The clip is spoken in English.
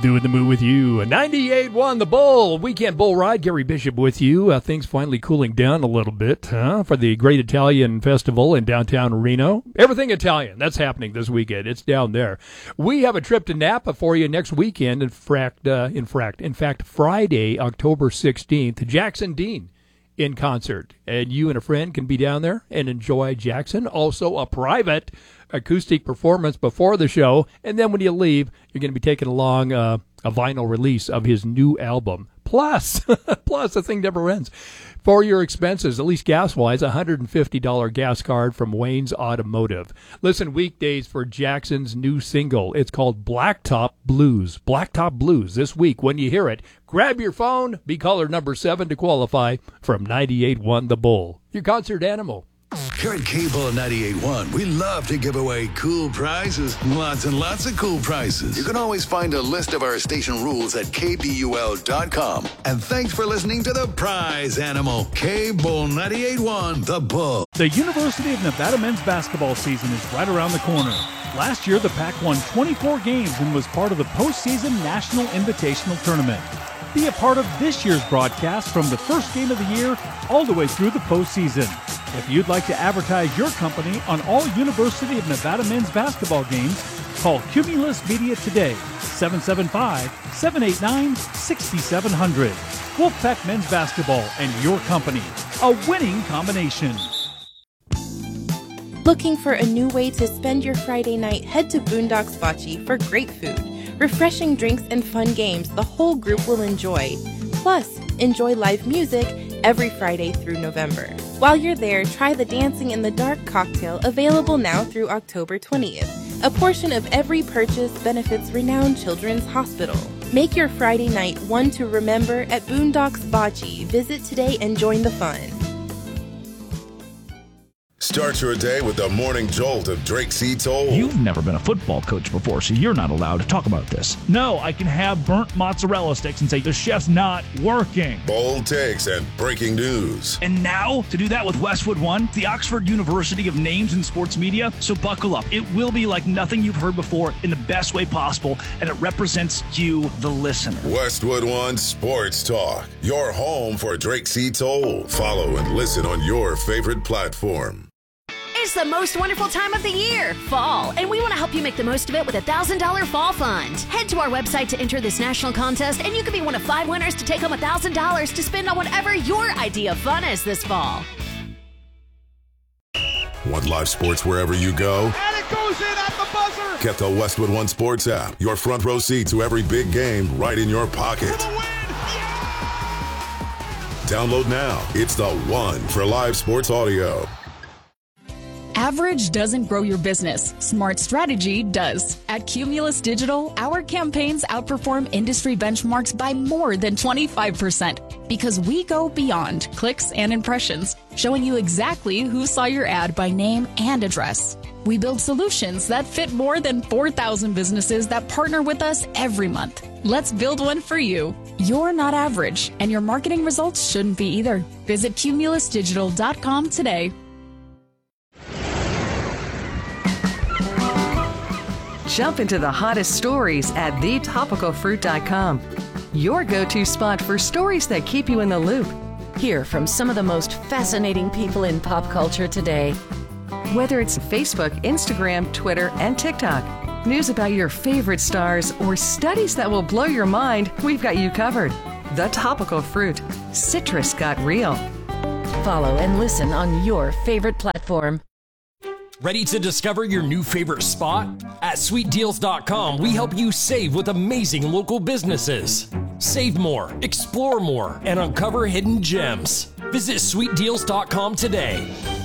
Doing the move with you. 98.1 The Bull. Weekend bull ride. Gary Bishop with you. Things finally cooling down a little bit for the Great Italian Festival in downtown Reno. Everything Italian. That's happening this weekend. It's down there. We have a trip to Napa for you next weekend. In fact, Friday, October 16th, Jackson Dean in concert. And you and a friend can be down there and enjoy Jackson. Also a private acoustic performance before the show, and then when you leave, you're going to be taking along a vinyl release of his new album. Plus, the thing never ends. For your expenses, at least gas-wise, $150 gas card from Wayne's Automotive. Listen, weekdays for Jackson's new single. It's called Blacktop Blues. Blacktop Blues this week. When you hear it, grab your phone, be caller number 7 to qualify from 98.1 The Bull. Your concert animal. Here at Cable 98.1, we love to give away cool prizes. Lots and lots of cool prizes. You can always find a list of our station rules at KBUL.com. And thanks for listening to the prize animal, Cable 98.1, The Bull. The University of Nevada men's basketball season is right around the corner. Last year, the Pac won 24 games and was part of the postseason National Invitational Tournament. Be a part of this year's broadcast from the first game of the year all the way through the postseason. If you'd like to advertise your company on all University of Nevada men's basketball games, call Cumulus Media today, 775-789-6700. Wolfpack Men's Basketball and your company, a winning combination. Looking for a new way to spend your Friday night? Head to Boondocks Bocce for great food, refreshing drinks, and fun games the whole group will enjoy. Plus, enjoy live music every Friday through November. While you're there, try the Dancing in the Dark cocktail, available now through October 20th. A portion of every purchase benefits Renowned Children's Hospital. Make your Friday night one to remember at Boondocks Bocce. Visit today and join the fun. Start your day with the morning jolt of Drake C. Toll. You've never been a football coach before, so you're not allowed to talk about this. No, I can have burnt mozzarella sticks and say the chef's not working. Bold takes and breaking news. And now, to do that with Westwood One, the Oxford University of Names in Sports Media. So buckle up. It will be like nothing you've heard before in the best way possible, and it represents you, the listener. Westwood One Sports Talk, your home for Drake C. Toll. Follow and listen on your favorite platform. It's the most wonderful time of the year, fall, and we want to help you make the most of it with a $1,000 fall fund. Head to our website to enter this national contest, and you can be one of 5 winners to take home $1,000 to spend on whatever your idea of fun is this fall. Want live sports wherever you go? And it goes in at the buzzer! Get the Westwood One Sports app. Your front row seat to every big game right in your pocket. For the win! Download now. It's the one for live sports audio. Average doesn't grow your business. Smart strategy does. At Cumulus Digital, our campaigns outperform industry benchmarks by more than 25% because we go beyond clicks and impressions, showing you exactly who saw your ad by name and address. We build solutions that fit more than 4,000 businesses that partner with us every month. Let's build one for you. You're not average, and your marketing results shouldn't be either. Visit cumulusdigital.com today. Jump into the hottest stories at thetopicalfruit.com. Your go-to spot for stories that keep you in the loop. Hear from some of the most fascinating people in pop culture today. Whether it's Facebook, Instagram, Twitter, and TikTok, news about your favorite stars, or studies that will blow your mind, we've got you covered. The Topical Fruit. Citrus got real. Follow and listen on your favorite platform. Ready to discover your new favorite spot? At SweetDeals.com, we help you save with amazing local businesses. Save more, explore more, and uncover hidden gems. Visit SweetDeals.com today.